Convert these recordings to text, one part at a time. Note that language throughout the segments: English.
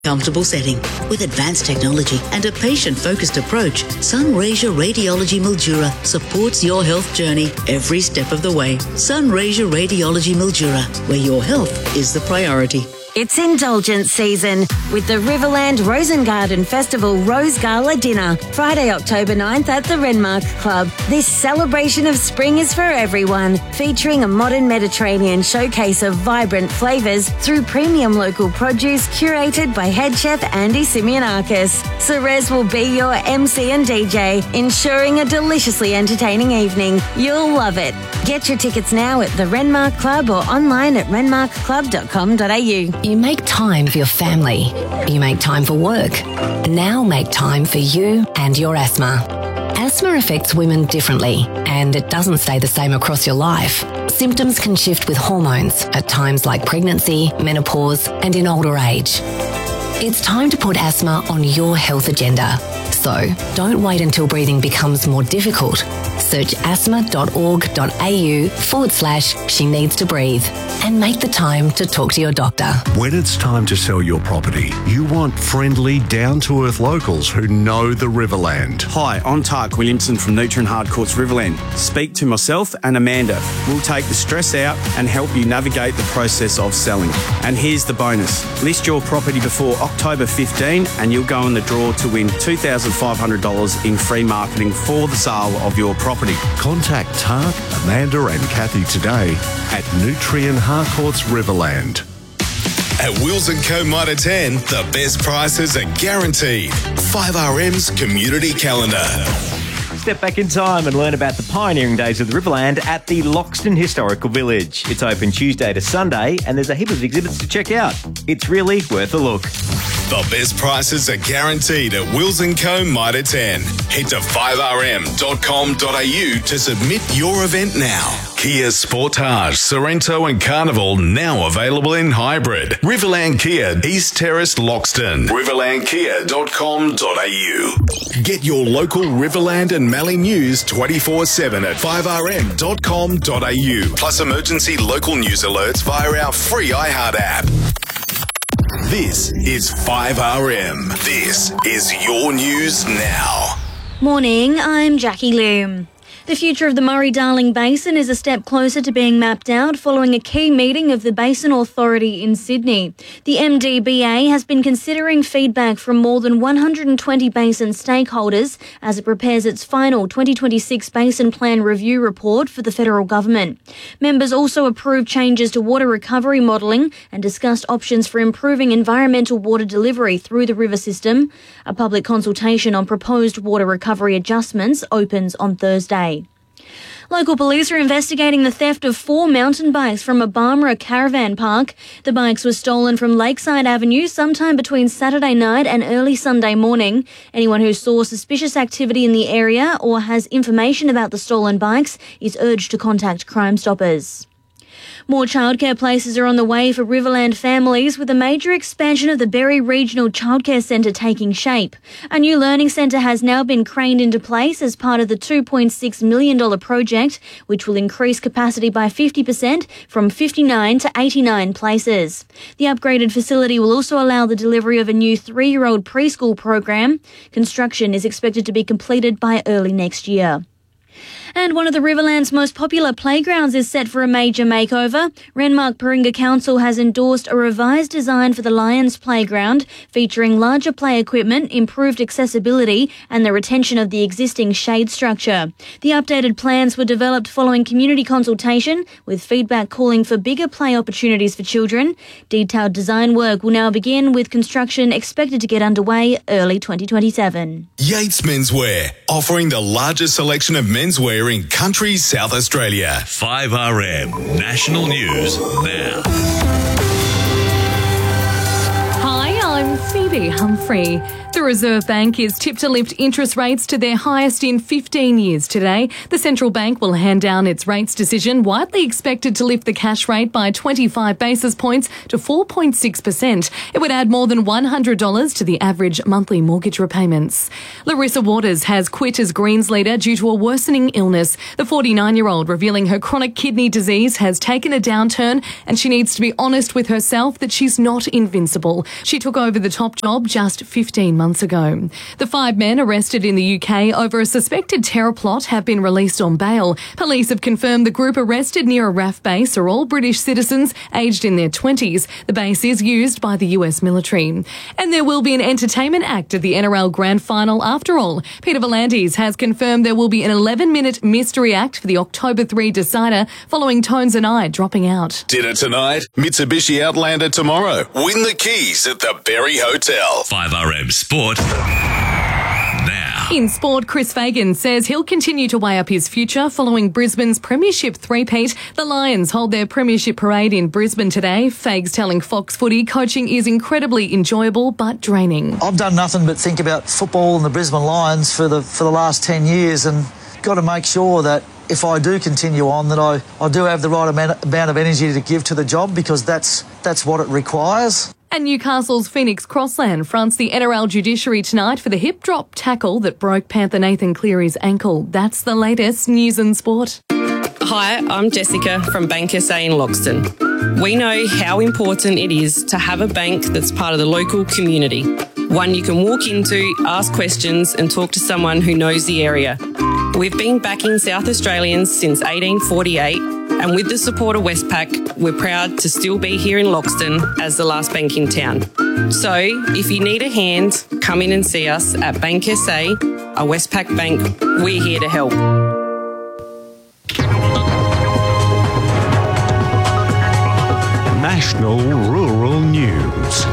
comfortable setting. With advanced technology and a patient-focused approach, Sunraysia Radiology Mildura supports your health journey every step of the way. Sunraysia Radiology Mildura, where your health is the priority. It's indulgence season with the Riverland Rosengarten Festival Rose Gala Dinner, Friday, October 9th at the Renmark Club. This celebration of spring is for everyone, featuring a modern Mediterranean showcase of vibrant flavours through premium local produce curated by head chef Andy Simeonakis. Ceres will be your MC and DJ, ensuring a deliciously entertaining evening. You'll love it. Get your tickets now at the Renmark Club or online at renmarkclub.com.au. You make time for your family. You make time for work. Now make time for you and your asthma. Asthma affects women differently, and it doesn't stay the same across your life. Symptoms can shift with hormones at times like pregnancy, menopause, and in older age. It's time to put asthma on your health agenda. So don't wait until breathing becomes more difficult. Search asthma.org.au/she needs to breathe and make the time to talk to your doctor. When it's time to sell your property, you want friendly, down-to-earth locals who know the Riverland. Hi, I'm Tark Williamson from Nutrien Hardcourts Riverland. Speak to myself and Amanda. We'll take the stress out and help you navigate the process of selling. And here's the bonus. List your property before October 15 and you'll go in the draw to win $2,500 in free marketing for the sale of your property. Contact Tark, Amanda and Kathy today at Nutrien Hardcourts Riverland. At Wills & Co Mitre 10, the best prices are guaranteed. 5RM's Community Calendar. Step back in time and learn about the pioneering days of the Riverland at the Loxton Historical Village. It's open Tuesday to Sunday and there's a heap of exhibits to check out. It's really worth a look. The best prices are guaranteed at Wills & Co Mitre 10. Head to 5rm.com.au to submit your event now. Kia Sportage, Sorrento and Carnival now available in hybrid. Riverland Kia, East Terrace, Loxton. riverlandkia.com.au. Get your local Riverland and Mallee news 24/7 at 5rm.com.au. Plus emergency local news alerts via our free iHeart app. This is 5RM. This is your news now. Morning, I'm Jackie Loom. The future of the Murray-Darling Basin is a step closer to being mapped out following a key meeting of the Basin Authority in Sydney. The MDBA has been considering feedback from more than 120 basin stakeholders as it prepares its final 2026 Basin Plan Review report for the federal government. Members also approved changes to water recovery modelling and discussed options for improving environmental water delivery through the river system. A public consultation on proposed water recovery adjustments opens on Thursday. Local police are investigating the theft of 4 mountain bikes from a Barmera caravan park. The bikes were stolen from Lakeside Avenue sometime between Saturday night and early Sunday morning. Anyone who saw suspicious activity in the area or has information about the stolen bikes is urged to contact Crime Stoppers. More childcare places are on the way for Riverland families with a major expansion of the Berry Regional Childcare Centre taking shape. A new learning centre has now been craned into place as part of the $2.6 million project, which will increase capacity by 50% from 59 to 89 places. The upgraded facility will also allow the delivery of a new 3-year-old preschool program. Construction is expected to be completed by early next year. And one of the Riverland's most popular playgrounds is set for a major makeover. Renmark Paringa Council has endorsed a revised design for the Lions Playground, featuring larger play equipment, improved accessibility and the retention of the existing shade structure. The updated plans were developed following community consultation, with feedback calling for bigger play opportunities for children. Detailed design work will now begin, with construction expected to get underway early 2027. Yates Menswear, offering the largest selection of menswear in country South Australia. 5RM National News now. Hi, I'm Phoebe Judy Humphrey. The Reserve Bank is tipped to lift interest rates to their highest in 15 years today. The central bank will hand down its rates decision, widely expected to lift the cash rate by 25 basis points to 4.6%. It would add more than $100 to the average monthly mortgage repayments. Larissa Waters has quit as Greens leader due to a worsening illness. The 49-year-old revealing her chronic kidney disease has taken a downturn and she needs to be honest with herself that she's not invincible. She took over the top job just 15 months ago. The 5 men arrested in the UK over a suspected terror plot have been released on bail. Police have confirmed the group arrested near a RAF base are all British citizens aged in their 20s. The base is used by the US military. And there will be an entertainment act at the NRL Grand Final after all. Peter V'landys has confirmed there will be an 11-minute mystery act for the October 3 decider following Tones and I dropping out. Dinner tonight, Mitsubishi Outlander tomorrow. Win the keys at the Berry Hotel. 5RM Sport. Now. In sport, Chris Fagan says he'll continue to weigh up his future following Brisbane's premiership three-peat. The Lions hold their premiership parade in Brisbane today. Fags telling Fox Footy coaching is incredibly enjoyable but draining. I've done nothing but think about football and the Brisbane Lions for the last 10 years and got to make sure that if I do continue on, that I do have the right amount of energy to give to the job because that's what it requires. And Newcastle's Phoenix Crossland fronts the NRL judiciary tonight for the hip drop tackle that broke Panther Nathan Cleary's ankle. That's the latest news and sport. Hi, I'm Jessica from Bank SA in Loxton. We know how important it is to have a bank that's part of the local community. One you can walk into, ask questions and talk to someone who knows the area. We've been backing South Australians since 1848 and with the support of Westpac, we're proud to still be here in Loxton as the last bank in town. So if you need a hand, come in and see us at Bank SA, a Westpac bank. We're here to help. National Rural News.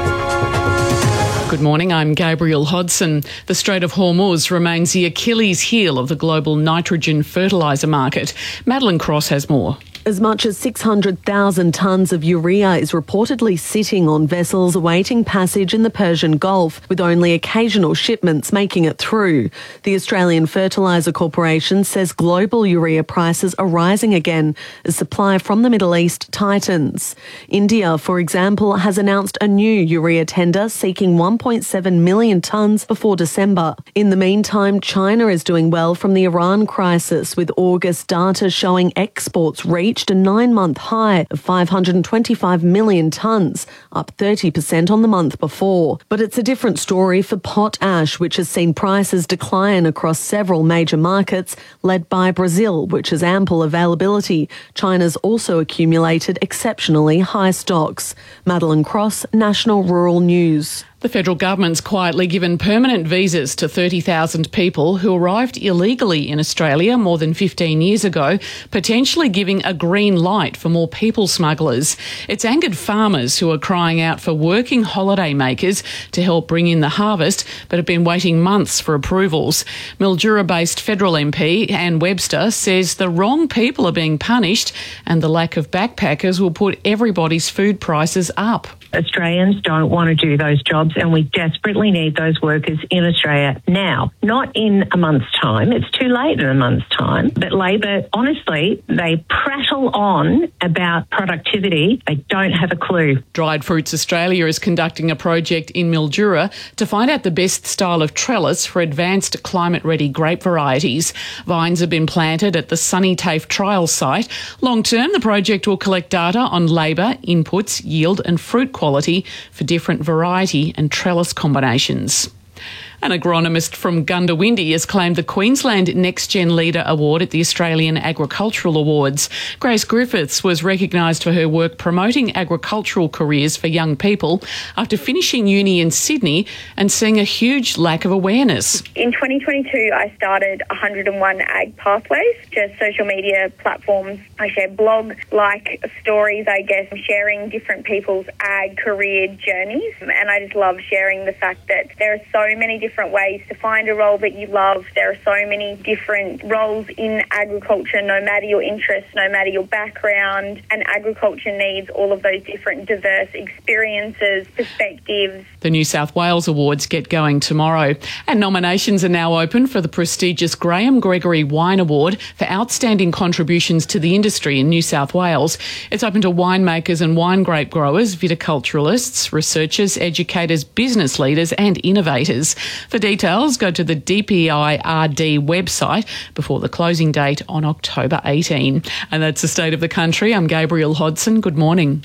Good morning, I'm Gabrielle Hodson. The Strait of Hormuz remains the Achilles heel of the global nitrogen fertiliser market. Madeline Cross has more. As much as 600,000 tonnes of urea is reportedly sitting on vessels awaiting passage in the Persian Gulf, with only occasional shipments making it through. The Australian Fertiliser Corporation says global urea prices are rising again as supply from the Middle East tightens. India, for example, has announced a new urea tender seeking 1.7 million tonnes before December. In the meantime, China is doing well from the Iran crisis, with August data showing exports reached a 9-month high of 525 million tonnes, up 30% on the month before. But it's a different story for potash, which has seen prices decline across several major markets, led by Brazil, which has ample availability. China's also accumulated exceptionally high stocks. Madeline Cross, National Rural News. The federal government's quietly given permanent visas to 30,000 people who arrived illegally in Australia more than 15 years ago, potentially giving a green light for more people smugglers. It's angered farmers who are crying out for working holiday makers to help bring in the harvest, but have been waiting months for approvals. Mildura-based federal MP Anne Webster says the wrong people are being punished and the lack of backpackers will put everybody's food prices up. Australians don't want to do those jobs and we desperately need those workers in Australia now, not in a month's time. It's too late in a month's time. But Labor, honestly, they prattle on about productivity. They don't have a clue. Dried Fruits Australia is conducting a project in Mildura to find out the best style of trellis for advanced climate-ready grape varieties. Vines have been planted at the Sunny TAFE trial site. Long term, the project will collect data on labour, inputs, yield and fruit quality for different variety and trellis combinations. An agronomist from Gundawindi has claimed the Queensland Next Gen Leader Award at the Australian Agricultural Awards. Grace Griffiths was recognised for her work promoting agricultural careers for young people after finishing uni in Sydney and seeing a huge lack of awareness. In 2022, I started 101 Ag Pathways, just social media platforms. I share blog-like stories, I guess, sharing different people's ag career journeys. And I just love sharing the fact that there are so many different different ways to find a role that you love. There are so many different roles in agriculture, no matter your interest, no matter your background, and agriculture needs all of those different diverse experiences, perspectives. The New South Wales Awards get going tomorrow, and nominations are now open for the prestigious Graham Gregory Wine Award for outstanding contributions to the industry in New South Wales. It's open to winemakers and wine grape growers, viticulturalists, researchers, educators, business leaders and innovators. For details, go to the DPIRD website before the closing date on October 18. And that's the state of the country. I'm Gabrielle Hodson. Good morning.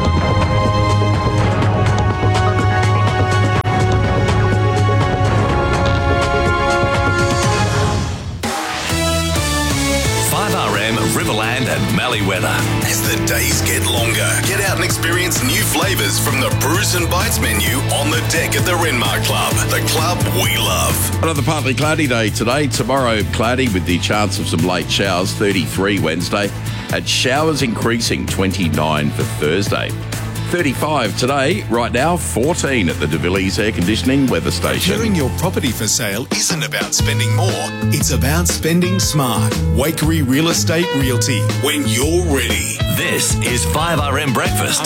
5RM Riverland and Mallee weather. As the days get longer, get out and experience new flavours from the Brews and Bites menu on the deck at the Renmark Club, the club we love. Another partly cloudy day today. Tomorrow, cloudy with the chance of some late showers, 33 Wednesday. And showers increasing, 29 for Thursday. 35 today, right now 14 at the De Villiers Air Conditioning Weather Station. Securing your property for sale isn't about spending more, it's about spending smart. Wakery Real Estate Realty, when you're ready. This is 5RM Breakfast.